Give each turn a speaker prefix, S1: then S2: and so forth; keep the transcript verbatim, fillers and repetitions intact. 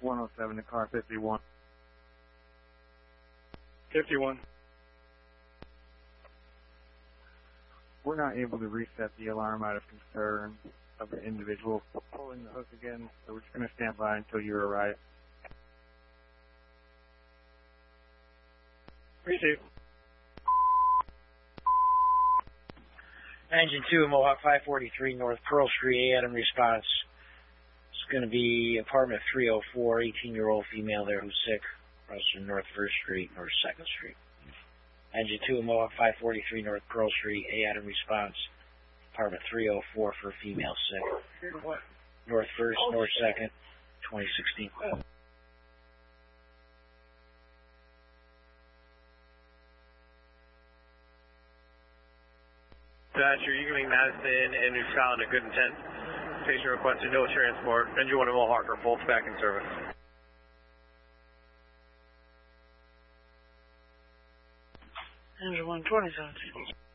S1: one oh seven to car fifty-one.
S2: fifty-one.
S1: We're not able to reset the alarm out of concern of the individual pulling the hook again, so we're just going to stand by until you arrive.
S2: Receive.
S3: Engine two, Mohawk five forty-three North Pearl Street, A. Adam response. It's going to be apartment three oh four, eighteen-year-old female there who's sick, across from North first Street, North second Street. Engine two, Mohawk five forty-three North Pearl Street, A. Adam response. Apartment three oh four for female sick.
S2: What?
S3: North first, oh, North second, twenty sixteen. Oh.
S2: Thatcher, you can make Madison and New Scotland a good intent. Patient requested no transport. Engine one and Mohawk are both back in service.
S3: Engine one, twenty seventeen.